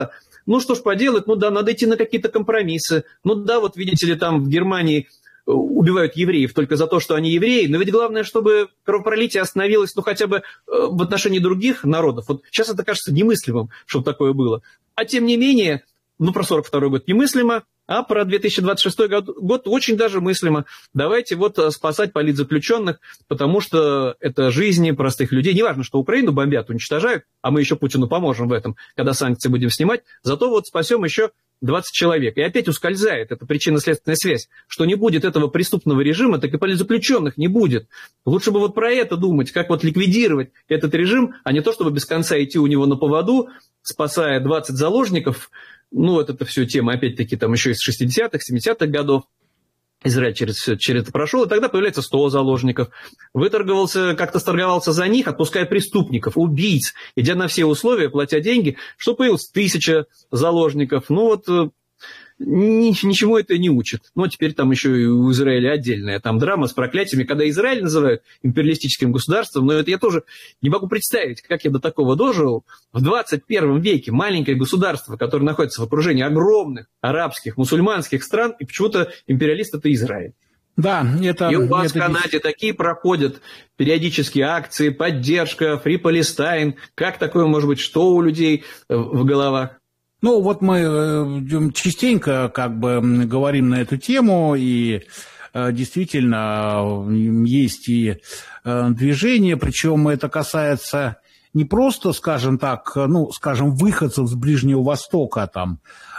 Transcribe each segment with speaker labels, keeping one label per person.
Speaker 1: Ну, что ж поделать, ну да, надо идти на какие-то компромиссы. Ну да, вот видите ли, там в Германии убивают евреев только за то, что они евреи, но ведь главное, чтобы кровопролитие остановилось, ну, хотя бы в отношении других народов. Вот сейчас это кажется немыслимым, чтобы такое было. А тем не менее, ну, про 42-й год немыслимо, а про 2026 год очень даже мыслимо. Давайте вот спасать политзаключенных, потому что это жизни простых людей. Неважно, что Украину бомбят, уничтожают, а мы еще Путину поможем в этом, когда санкции будем снимать, зато вот спасем еще 20 человек. И опять ускользает эта причинно-следственная связь, что не будет этого преступного режима, так и политзаключенных не будет. Лучше бы вот про это думать, как вот ликвидировать этот режим, а не то, чтобы без конца идти у него на поводу, спасая 20 заложников. Ну, вот это все тема, опять-таки, там еще из 60-х, 70-х годов. Израиль через это прошел, и тогда появляется 100 заложников. Как-то сторговался за них, отпуская преступников, убийц, идя на все условия, платя деньги, что появилось 1000 заложников. Ну вот ничему это не учит. Ну, а теперь там еще и у Израиля отдельная там драма с проклятиями, когда Израиль называют империалистическим государством, но это я тоже не могу представить, как я до такого дожил. В 21 веке маленькое государство, которое находится в окружении огромных арабских, мусульманских стран, и почему-то империалист – это Израиль.
Speaker 2: Да, это...
Speaker 1: И у вас в Канаде такие проходят периодические акции, поддержка, Free Palestine. Как такое может быть, что у людей в головах?
Speaker 2: Ну, вот мы частенько как бы говорим на эту тему, и действительно есть и движение, причем это касается не просто, скажем так, выходцев с Ближнего Востока, там,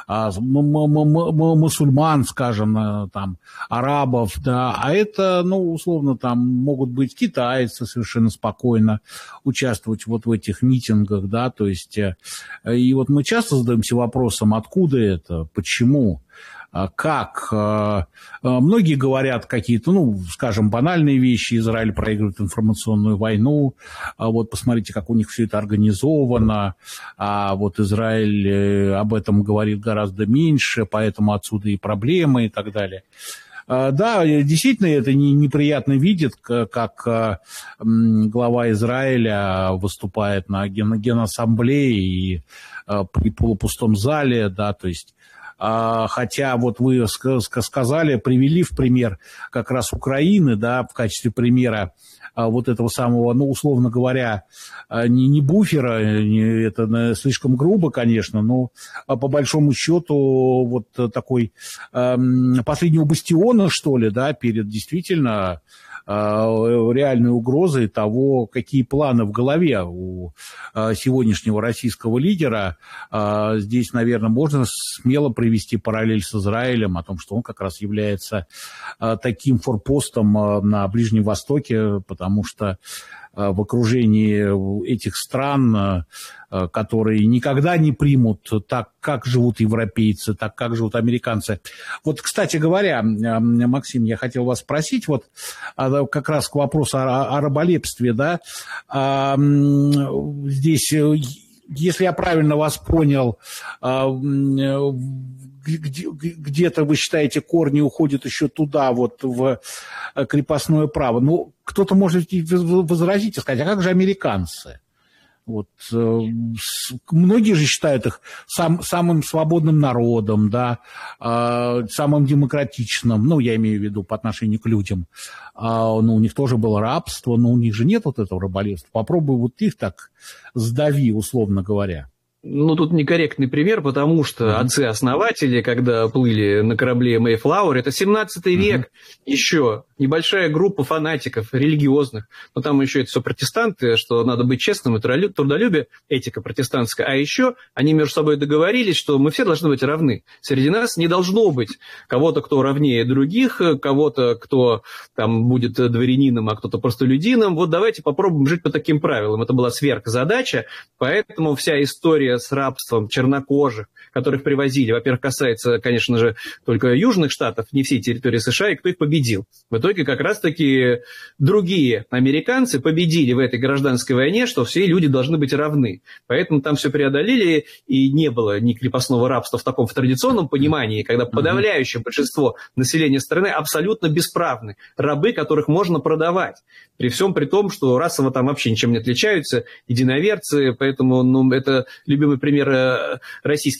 Speaker 2: мусульман, скажем, там, арабов, да, а это, условно, там могут быть китайцы совершенно спокойно участвовать вот в этих митингах, да, то есть, и вот мы часто задаемся вопросом, откуда это, почему, как. Многие говорят какие-то, скажем, банальные вещи. Израиль проигрывает информационную войну. Вот посмотрите, как у них все это организовано. А вот Израиль об этом говорит гораздо меньше, поэтому отсюда и проблемы и так далее. Да, действительно, это неприятно видеть, как глава Израиля выступает на Генассамблее и при полупустом зале, да, то есть. Хотя вот вы сказали, привели в пример как раз Украины, да, в качестве примера вот этого самого, условно говоря, не буфера, это слишком грубо, конечно, но по большому счету вот такой последнего бастиона, что ли, да, перед действительно реальной угрозой того, какие планы в голове у сегодняшнего российского лидера. Здесь, наверное, можно смело привести параллель с Израилем о том, что он как раз является таким форпостом на Ближнем Востоке, потому что в окружении этих стран, которые никогда не примут так, как живут европейцы, так, как живут американцы. Вот, кстати говоря, Максим, я хотел вас спросить, вот как раз к вопросу о раболепстве, да, здесь, если я правильно вас понял, где-то, вы считаете, корни уходят еще туда, вот в крепостное право. Кто-то может возразить и сказать, а как же американцы? Вот, многие же считают их самым свободным народом, да, самым демократичным, я имею в виду по отношению к людям. У них тоже было рабство, но у них же нет вот этого раболепства. Попробуй вот их так сдави, условно говоря.
Speaker 1: Тут некорректный пример, потому что отцы-основатели, когда плыли на корабле Мэйфлауэр, это 17 век, еще небольшая группа фанатиков религиозных, но там еще это все протестанты, что надо быть честным, и трудолюбие, этика протестантская, а еще они между собой договорились, что мы все должны быть равны. Среди нас не должно быть кого-то, кто равнее других, кого-то, кто там будет дворянином, а кто-то простолюдином. Вот давайте попробуем жить по таким правилам. Это была сверхзадача, поэтому вся история с рабством чернокожих, которых привозили, во-первых, касается, конечно же, только южных штатов, не всей территории США, и кто их победил. В итоге как раз-таки другие американцы победили в этой гражданской войне, что все люди должны быть равны. Поэтому там все преодолели, и не было ни крепостного рабства в таком в традиционном понимании, когда подавляющее большинство населения страны абсолютно бесправны. Рабы, которых можно продавать. При том, что расово там вообще ничем не отличаются, единоверцы, поэтому это любят любимый пример российский